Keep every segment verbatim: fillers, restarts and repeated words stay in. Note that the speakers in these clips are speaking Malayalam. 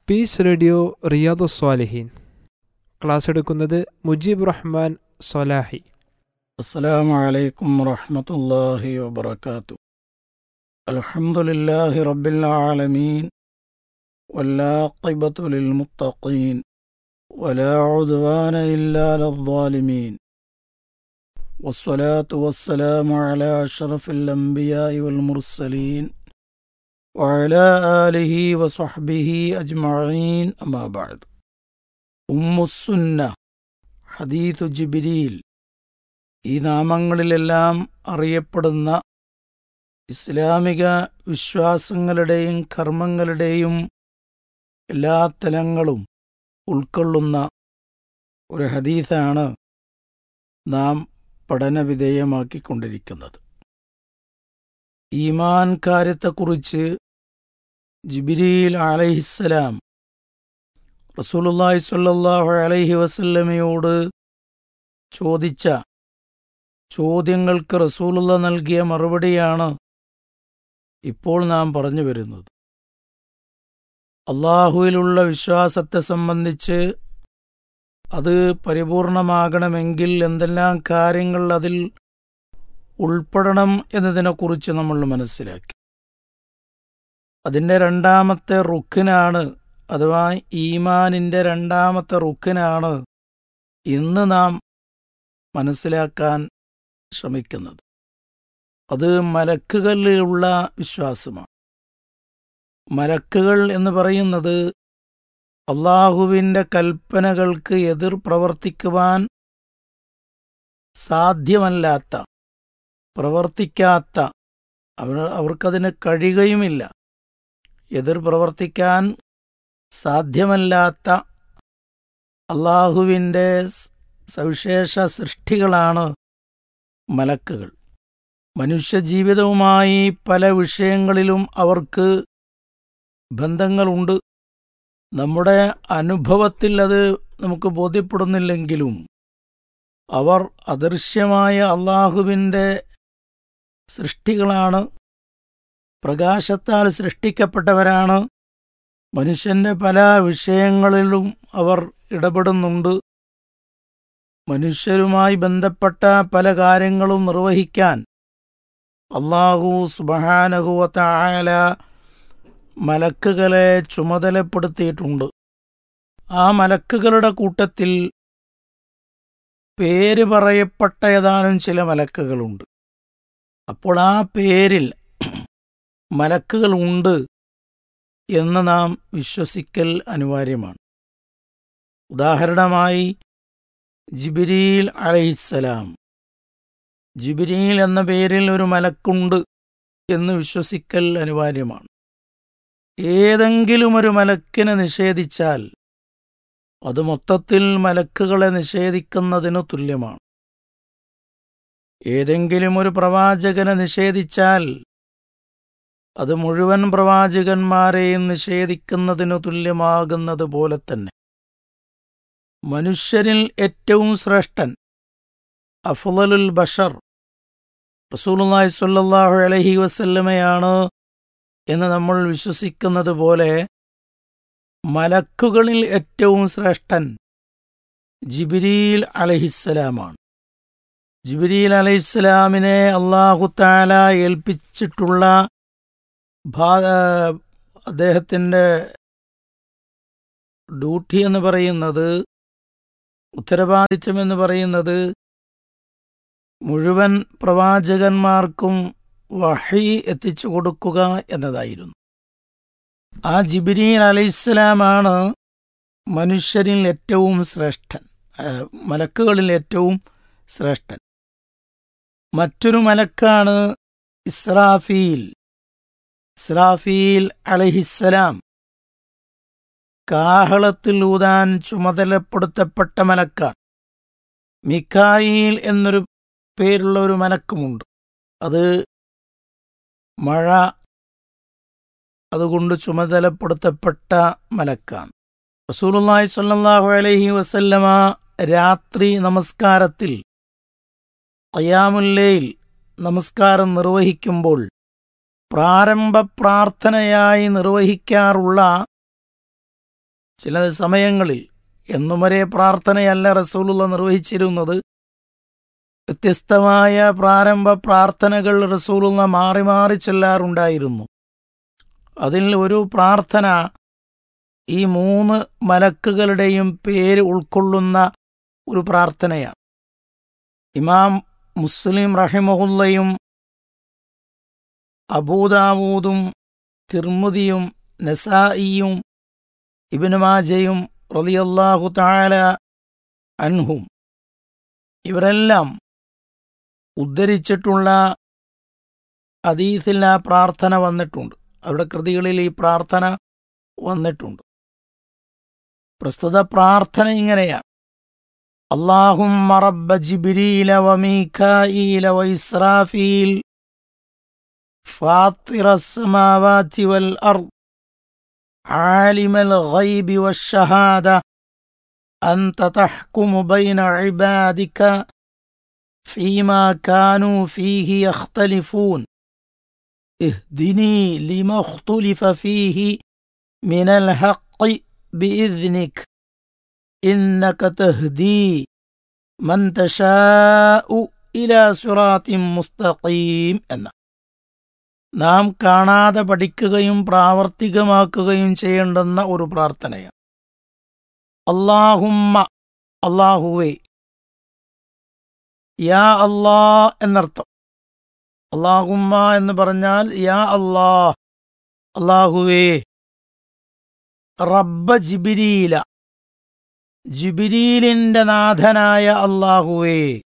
Piece radio റിയാദുസ്സാലിഹീൻ. ക്ലാസ് എടുക്കുന്നത് മുജീബ് റഹ്മാൻ സ്വലാഹി. അസ്സലാമു അലൈക്കും വറഹ്മത്തുള്ളാഹി വബറകാതുഹു. അൽഹംദുലില്ലാഹി റബ്ബിൽ ആലമീൻ വല്ലാഖിബത്തു ലിൽ മുത്തഖീൻ വലാ ഉദ്വാന ഇല്ലാ ലദ്ദാലിമീൻ വസ്സലാത്തു വസ്സലാമു അലാ അഷ്റഫിൽ അംബിയാഇ വൽ മുർസലീൻ വഅലാ ആലിഹി വസ്വഹ്ബിഹി അജ്മഈൻ. അമ്മാ ബഅദ്. ഉമ്മുസ്സുന്ന, ഹദീഥു ജിബ്രീൽ, ഈ നാമങ്ങളിലെല്ലാം അറിയപ്പെടുന്ന ഇസ്ലാമിക വിശ്വാസങ്ങളുടെയും കർമ്മങ്ങളുടെയും എല്ലാ തലങ്ങളും ഉൾക്കൊള്ളുന്ന ഒരു ഹദീസാണ് നാം പഠനവിധേയമാക്കിക്കൊണ്ടിരിക്കുന്നത്. ഈമാൻ കാര്യത്തെക്കുറിച്ച് ജിബ്രീൽ അലൈഹിസ്സലാം റസൂലുള്ളാഹി സ്വല്ലല്ലാഹു അലൈഹി വസല്ലമയോട് ചോദിച്ച ചോദ്യങ്ങൾക്ക് റസൂലുള്ള നൽകിയ മറുപടിയാണ് ഇപ്പോൾ നാം പറഞ്ഞു വരുന്നത്. അല്ലാഹുവിലുള്ള വിശ്വാസത്തെ സംബന്ധിച്ച് അത് പരിപൂർണമാകണമെങ്കിൽ എന്തെല്ലാം കാര്യങ്ങൾ അതിൽ ഉൾപ്പെടണം എന്നതിനെക്കുറിച്ച് നമ്മൾ മനസ്സിലാക്കി. അതിൻ്റെ രണ്ടാമത്തെ റുക്കിനാണ്, അഥവാ ഈമാനിൻ്റെ രണ്ടാമത്തെ റുക്കിനാണ് ഇന്ന് നാം മനസ്സിലാക്കാൻ ശ്രമിക്കുന്നത്. അത് മലക്കുകളിലുള്ള വിശ്വാസമാണ്. മലക്കുകൾ എന്ന് പറയുന്നത് അള്ളാഹുവിൻ്റെ കൽപ്പനകൾക്ക് എതിർ പ്രവർത്തിക്കുവാൻ സാധ്യമല്ലാത്ത, പ്രവർത്തിക്കാത്ത, അവർ അവർക്കതിന് കഴിയുകയുമില്ല, എതിർ പ്രവർത്തിക്കാൻ സാധ്യമല്ലാത്ത അള്ളാഹുവിൻ്റെ സവിശേഷ സൃഷ്ടികളാണ് മലക്കുകൾ. മനുഷ്യജീവിതവുമായി പല വിഷയങ്ങളിലും അവർക്ക് ബന്ധങ്ങളുണ്ട്. നമ്മുടെ അനുഭവത്തിൽ അത് നമുക്ക് ബോധ്യപ്പെടുന്നില്ലെങ്കിലും അവർ അദൃശ്യമായ അള്ളാഹുവിൻ്റെ സൃഷ്ടികളാണ്, പ്രകാശത്താൽ സൃഷ്ടിക്കപ്പെട്ടവരാണ്. മനുഷ്യൻ്റെ പല വിഷയങ്ങളിലും അവർ ഇടപെടുന്നുണ്ട്. മനുഷ്യരുമായി ബന്ധപ്പെട്ട പല കാര്യങ്ങളും നിർവഹിക്കാൻ അല്ലാഹു സുബ്ഹാനഹു വ തആല മലക്കുകളെ ചുമതലപ്പെടുത്തിയിട്ടുണ്ട്. ആ മലക്കുകളുടെ കൂട്ടത്തിൽ പേര് പറയപ്പെട്ട ഏതാനും ചില മലക്കുകളുണ്ട്. അപ്പോൾ ആ പേരിൽ മലക്കുകൾ ഉണ്ട് എന്ന് നാം വിശ്വസിക്കൽ അനിവാര്യമാണ്. ഉദാഹരണമായി ജിബ്രീൽ അലൈഹിസ്സലാം, ജിബ്രീൽ എന്ന പേരിൽ ഒരു മലക്കുണ്ട് എന്ന് വിശ്വസിക്കൽ അനിവാര്യമാണ്. ഏതെങ്കിലും ഒരു മലക്കിനെ നിഷേധിച്ചാൽ അത് മൊത്തത്തിൽ മലക്കുകളെ നിഷേധിക്കുന്നതിനു തുല്യമാണ്. ഏതെങ്കിലും ഒരു പ്രവാചകനെ നിഷേധിച്ചാൽ അത് മുഴുവൻ പ്രവാചകന്മാരെയും നിഷേധിക്കുന്നതിനു തുല്യമാകുന്നത് പോലെ തന്നെ മനുഷ്യരിൽ ഏറ്റവും ശ്രേഷ്ഠൻ, അഫ്ളലുൽ ബഷർ, റസൂലുള്ളാഹി സ്വല്ലല്ലാഹു അലൈഹി വസല്ലമയാണ് എന്ന് നമ്മൾ വിശ്വസിക്കുന്നത് പോലെ മലക്കുകളിൽ ഏറ്റവും ശ്രേഷ്ഠൻ ജിബ്രീൽ അലൈഹിസ്സലാമാണ്. ജിബ്രീൽ അലൈഹിസ്സലാമിനെ അല്ലാഹു തആല ഏൽപ്പിച്ചിട്ടുള്ള അദ്ദേഹത്തിൻ്റെ ഡ്യൂട്ടി എന്ന് പറയുന്നത്, ഉത്തരവാദിത്വം എന്ന് പറയുന്നത് മുഴുവൻ പ്രവാചകന്മാർക്കും വഹി എത്തിച്ചു കൊടുക്കുക എന്നതായിരുന്നു. ആ ജിബ്രീൽ അലൈഹിസ്സലാമാണ് മനുഷ്യരിൽ ഏറ്റവും ശ്രേഷ്ഠൻ, മലക്കുകളിൽ ഏറ്റവും ശ്രേഷ്ഠൻ. മറ്റൊരു മലക്കാണ് ഇസ്രാഫീൽ. ഇസ്രാഫീൽ അലൈഹിസ്സലാം കാഹളത്തിൽ ഊതാൻ ചുമതലപ്പെടുത്തപ്പെട്ട മലക്കാണ്. മിക്കായീൽ എന്നൊരു പേരുള്ള ഒരു മലക്കുമുണ്ട്. അത് മഴ അതുകൊണ്ട് ചുമതലപ്പെടുത്തപ്പെട്ട മലക്കാണ്. റസൂലുള്ളാഹി സ്വല്ലല്ലാഹു അലൈഹി വസല്ലമ രാത്രി നമസ്കാരത്തിൽ ഖിയാമുൽ ലൈൽ നമസ്കാരം നിർവഹിക്കുമ്പോൾ പ്രാരംഭ പ്രാർത്ഥനയായി നിർവഹിക്കാറുള്ള ചില സമയങ്ങളിൽ എന്നും ഒരേ പ്രാർത്ഥനയല്ല റസൂലുള്ള നിർവഹിച്ചിരുന്നത്. വ്യത്യസ്തമായ പ്രാരംഭ പ്രാർത്ഥനകൾ റസൂലുള്ള മാറി മാറി ചൊല്ലാറുണ്ടായിരുന്നു. അതിൽ ഒരു പ്രാർത്ഥന ഈ മൂന്ന് മലക്കുകളുടെയും പേര് ഉൾക്കൊള്ളുന്ന ഒരു പ്രാർത്ഥനയാണ്. ഇമാം മുസ്ലിം റഹിമഹുല്ലയും അബൂദാവൂദും തിർമുദിയും നസായിയും ഇബ്നു മാജയും റളിയല്ലാഹു തആല അൻഹും ഇവരെല്ലാം ഉദ്ധരിച്ചിട്ടുള്ള ഹദീസിൽ ആ പ്രാർത്ഥന വന്നിട്ടുണ്ട്. അവരുടെ കൃതികളിൽ ഈ പ്രാർത്ഥന വന്നിട്ടുണ്ട്. പ്രസ്തുത പ്രാർത്ഥന ഇങ്ങനെയാണ്: അല്ലാഹുമ്മ റബ്ബ ജിബ്രീല വമീകാഈല വഇസ്രാഫീൽ ഫാത്തിറസ് സമാവാതി വൽ അർദ് ആലിമൽ ഗൈബി വശ്ശഹാദ അൻത തഹ്കുമു ബൈന ഇബാദിക ഫീമാ കാനൂ ഫീഹി യഖ്തലിഫൂൻ ഇഹ്ദിനി ലിമാ ഇഖ്തുലിഫ ഫീഹി മിനൽ ഹഖ് ബിഇذنിക ഇന്നക തഹ്ദീ മൻ തശാഉ ഇലാ സിറാത്തിൻ മുസ്തഖീം എന്ന നാം കാണാതെ പഠിക്കുകയും പ്രാവർത്തികമാക്കുകയും ചെയ്യേണ്ടുന്ന ഒരു പ്രാർത്ഥനയാണ്. അല്ലാഹുമ്മ, അല്ലാഹുവേ, യാ അല്ലാ എന്നർത്ഥം. അല്ലാഹുമ്മ എന്ന് പറഞ്ഞാൽ യാ അല്ലാ, അല്ലാഹുവേ. റബ്ബ ജിബ്രീല, ജിബ്രീലിന്റെ നാഥനായ അല്ലാഹുവേ.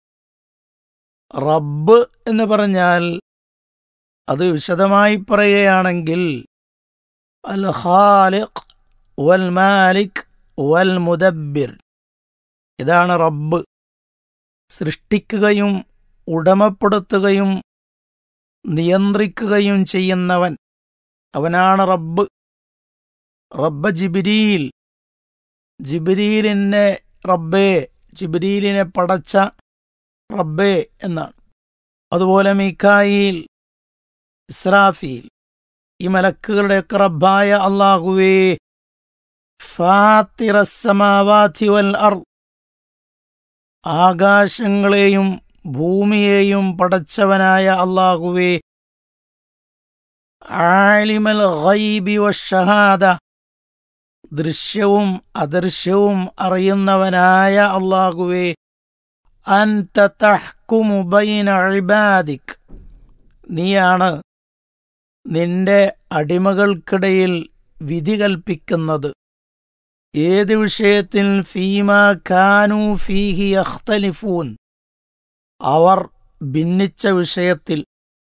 റബ്ബ് എന്ന് പറഞ്ഞാൽ അത് വിശദമായി പറയുകയാണെങ്കിൽ അൽ ഖാലിഖ് വൽ മാലിക് വൽ മുദബ്ബിർ, ഇതാണ് റബ്ബ്. സൃഷ്ടിക്കുകയും ഉടമപ്പെടുത്തുകയും നിയന്ത്രിക്കുകയും ചെയ്യുന്നവൻ, അവനാണ് റബ്ബ്. റബ്ബ ജിബ്രീൽ, ജിബ്രീലിനെ റബ്ബേ, ജിബ്രീലിനെ പടച്ച റബ്ബേ എന്നാണ്. അതുപോലെ മീകായിൽ, ഇസ്രാഫീൽ, ഈ മലക്കുകളുടെയൊക്കെ റബ്ബായ അല്ലാഹുവേ. ഫാത്തിറസ് സമാവാതി വൽ അർദ്, ആകാശങ്ങളെയും ഭൂമിയെയും പടച്ചവനായ അല്ലാഹുവേ. ആലിമൽ ഗൈബി വശ്ശഹാദ, ദൃശ്യവും അദൃശ്യവും അറിയുന്നവനായ അല്ലാഹുവേ. അൻത തഹ്കുമു ബൈന ഇബാദിക്, നീയാണ് നിന്റെ അടിമകൾക്കിടയിൽ വിധി കൽപ്പിക്കുന്നത്. ഏത് വിഷയത്തിൽ? ഫീമാ കാനൂ ഫീഹി യഖ്തലിഫൂൻ, അവർ ഭിന്നിച്ച വിഷയത്തിൽ.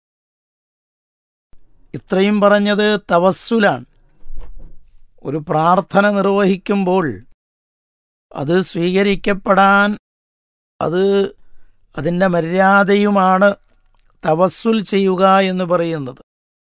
ഇത്രയും പറഞ്ഞത് തവസ്സുലാണ്. ഒരു പ്രാർത്ഥന നിർവഹിക്കുമ്പോൾ അത് സ്വീകരിക്കപ്പെടാൻ അത് അതിൻ്റെ മര്യാദയുമാണ് തവസ്സുൽ ചെയ്യുക എന്ന് പറയുന്നത്.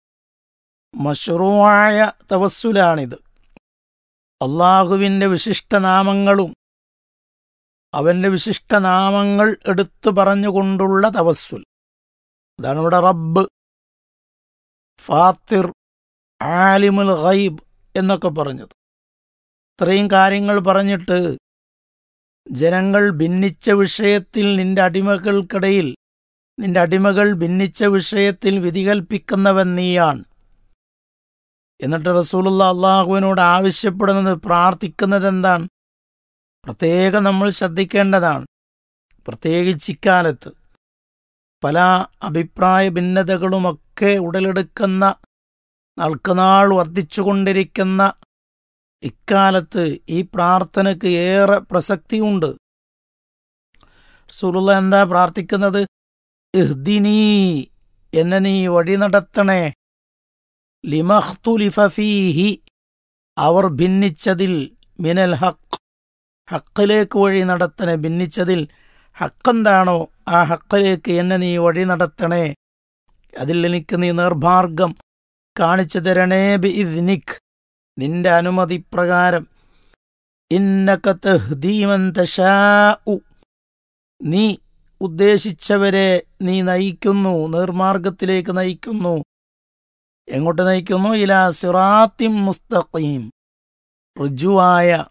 മശ്റൂആയ തവസ്സുലാണിത്. അള്ളാഹുവിൻ്റെ വിശിഷ്ടനാമങ്ങളും അവൻ്റെ വിശിഷ്ടനാമങ്ങൾ എടുത്തു പറഞ്ഞുകൊണ്ടുള്ള തവസ്സുൽ. അതാണ് ഇവിടെ റബ്ബ്, ഫാത്തിർ, ആലിമുൽ ഗൈബ് എന്നൊക്കെ പറഞ്ഞത്. ഇത്രയും കാര്യങ്ങൾ പറഞ്ഞിട്ട് ജനങ്ങൾ ഭിന്നിച്ച വിഷയത്തിൽ നിന്റെ അടിമകൾക്കിടയിൽ നിന്റെ അടിമകൾ ഭിന്നിച്ച വിഷയത്തിൽ വിധി കൽപ്പിക്കുന്നവൻ നീയാണ്. എന്നിട്ട് റസൂലുള്ളാഹി അള്ളാഹുവിനോട് ആവശ്യപ്പെടുന്നത്, പ്രാർത്ഥിക്കുന്നത് എന്താണ്? പ്രത്യേകം നമ്മൾ ശ്രദ്ധിക്കേണ്ടതാണ്. പ്രത്യേകിച്ച് ഇക്കാലത്ത് പല അഭിപ്രായ ഭിന്നതകളുമൊക്കെ ഉടലെടുക്കുന്ന, നാൾക്കുനാൾ വർദ്ധിച്ചുകൊണ്ടിരിക്കുന്ന ഇക്കാലത്ത് ഈ പ്രാർത്ഥനയ്ക്ക് ഏറെ പ്രസക്തിയുണ്ട്. റസൂലുള്ളാഹി എന്താ പ്രാർത്ഥിക്കുന്നത്? ഇഹ്ദിനീ, എന്നെ നീ വഴി നടത്തണേ. ലിമഖ്തുലിഫ ഫീഹി, അവർ ഭിന്നിച്ചതിൽ, മിനൽ ഹഖ്, ഹക്കിലേക്ക് വഴി നടത്തണേ. ഭിന്നിച്ചതിൽ ഹക്കെന്താണോ ആ ഹക്കിലേക്ക് എന്നെ നീ വഴി നടത്തണേ. അതിൽ എനിക്ക് നീ നിർമാർഗം കാണിച്ചു തരണേ. ബിഇദ്നിക്, നിന്റെ അനുമതി പ്രകാരം. ഇന്നക തഹ്ദീ മൻ തശാഉ, നീ ഉദ്ദേശിച്ചവരെ നീ നയിക്കുന്നു, നിർമാർഗത്തിലേക്ക് നയിക്കുന്നു. എങ്ങോട്ട് നയിക്കുന്നു? ഇലാ സിറാത്തിൻ മുസ്തഖീം, ഋജുവായ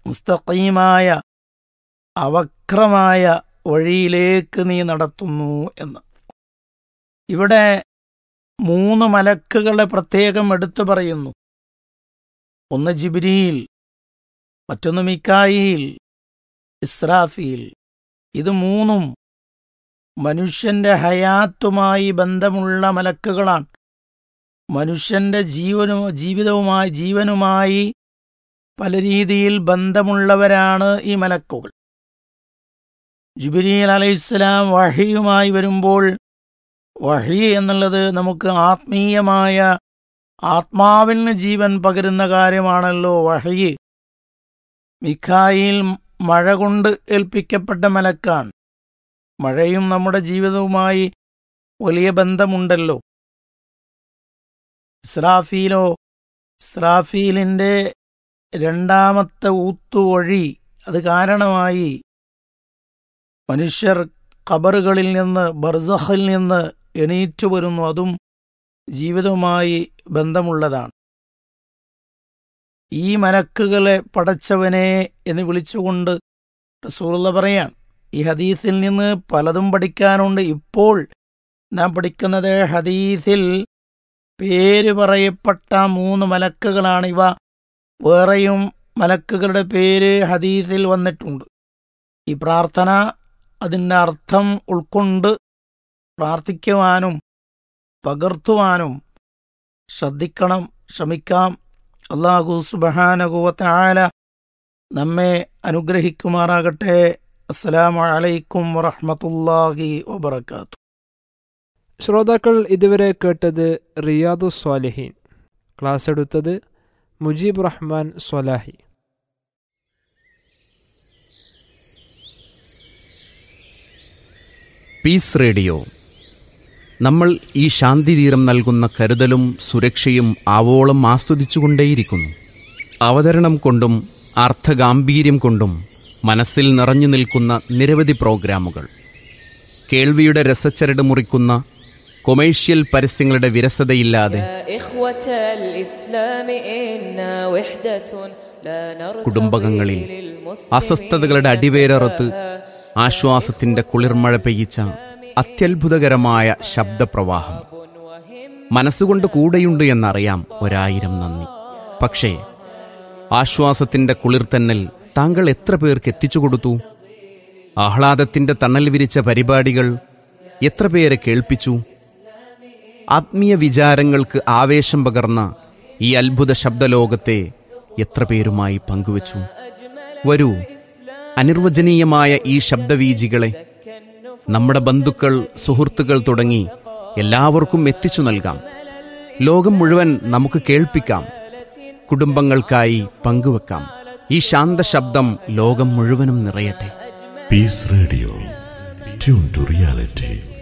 മുസ്തഖീമായ അവക്രമായ വഴിയിലേക്ക് നീ നടത്തുന്നു എന്ന്. ഇവിടെ മൂന്ന് മലക്കുകളെ പ്രത്യേകം എടുത്തു പറയുന്നു. ഒന്ന് ജിബ്രീൽ, മറ്റൊന്ന് മിക്കായീൽ, ഇസ്രാഫീൽ. ഇത് മൂന്നും മനുഷ്യന്റെ ഹയാത്തുമായി ബന്ധമുള്ള മലക്കുകളാണ്. മനുഷ്യന്റെ ജീവനു ജീവിതവുമായി ജീവനുമായി പല രീതിയിൽ ബന്ധമുള്ളവരാണ് ഈ മലക്കുകൾ. ജിബ്രീൽ അലൈഹിസ്സലാം വഹിയുമായി വരുമ്പോൾ, വഹി എന്നുള്ളത് നമുക്ക് ആത്മീയമായ ആത്മാവിന് ജീവൻ പകരുന്ന കാര്യമാണല്ലോ വഹി. മിഖായിൽ മഴ കൊണ്ട് ഏൽപ്പിക്കപ്പെട്ട മലക്കാണ്. മഴയും നമ്മുടെ ജീവിതവുമായി വലിയ ബന്ധമുണ്ടല്ലോ. ഇസ്രാഫീലോ, ഇസ്രാഫീലിൻ്റെ രണ്ടാമത്തെ ഊത്തുവഴി അത് കാരണമായി മനുഷ്യർ ഖബറുകളിൽ നിന്ന്, ബർസഖിൽ നിന്ന് എണീറ്റു വരുന്നു. അതും ജീവിതവുമായി ബന്ധമുള്ളതാണ്. ഈ മലക്കുകളെ പടച്ചവനെ എന്ന് വിളിച്ചുകൊണ്ട് റസൂലുള്ളാഹി പറയാൻ, ഈ ഹദീസിൽ നിന്ന് പലതും പഠിക്കാനുണ്ട്. ഇപ്പോൾ നാം പഠിക്കുന്നത് ഹദീസിൽ പേര് പറയപ്പെട്ട മൂന്ന് മലക്കുകളാണ്. ഇവ വേറെയും മലക്കുകളുടെ പേര് ഹദീസിൽ വന്നിട്ടുണ്ട്. ഈ പ്രാർത്ഥന അതിൻ്റെ അർത്ഥം ഉൾക്കൊണ്ട് പ്രാർത്ഥിക്കുവാനും പകർത്തുവാനും ശ്രദ്ധിക്കണം, ശ്രമിക്കാം. അല്ലാഹു സുബ്ഹാനഹു വ തആല നമ്മെ അനുഗ്രഹിക്കുമാറാകട്ടെ. അസ്സലാമു അലൈക്കും വറഹ്മത്തുള്ളാഹി വബറകാതുഹു. ശ്രോതാക്കൾ ഇതുവരെ കേട്ടത് റിയാദു സ്വാലിഹീൻ. ക്ലാസ് എടുത്തത് മുജീബ് റഹ്മാൻ സ്വലാഹി. Piece radio. നമ്മൾ ഈ ശാന്തിതീരം നൽകുന്ന കരുതലും സുരക്ഷയും ആവോളം ആസ്വദിച്ചുകൊണ്ടേയിരിക്കുന്നു. അവതരണം കൊണ്ടും അർത്ഥഗാംഭീര്യം കൊണ്ടും മനസ്സിൽ നിറഞ്ഞു നിൽക്കുന്ന നിരവധി പ്രോഗ്രാമുകൾ, കേൾവിയുടെ രസച്ചരട് മുറിക്കുന്ന കൊമേഴ്ഷ്യൽ പരസ്യങ്ങളുടെ വിരസതയില്ലാതെ കുടുംബകങ്ങളിൽ അസ്വസ്ഥതകളുടെ അടിവേരറുത്ത് ആശ്വാസത്തിന്റെ കുളിർമഴ പെയ്യിച്ച അത്യത്ഭുതകരമായ ശബ്ദപ്രവാഹം. മനസ്സുകൊണ്ട് കൂടെയുണ്ട് എന്നറിയാം, ഒരായിരം നന്ദി. പക്ഷേ ആശ്വാസത്തിന്റെ കുളിർത്തന്നൽ താങ്കൾ എത്ര പേർക്ക് എത്തിച്ചു കൊടുത്തു? ആഹ്ലാദത്തിന്റെ തണൽ വിരിച്ച പരിപാടികൾ എത്ര പേരെ കേൾപ്പിച്ചു? ആത്മീയ വിചാരങ്ങൾക്ക് ആവേശം പകർന്ന ഈ അത്ഭുത ശബ്ദലോകത്തെ എത്ര പേരുമായി പങ്കുവച്ചു? വരൂ, അനിർവചനീയമായ ഈ ശബ്ദവീജികളെ നമ്മുടെ ബന്ധുക്കൾ, സുഹൃത്തുക്കൾ തുടങ്ങി എല്ലാവർക്കും എത്തിച്ചു നൽകാം. ലോകം മുഴുവൻ നമുക്ക് കേൾപ്പിക്കാം, കുടുംബങ്ങൾക്കായി പങ്കുവെക്കാം. ഈ ശാന്ത ശബ്ദം ലോകം മുഴുവനും നിറയട്ടെ. Piece radio, tune to reality.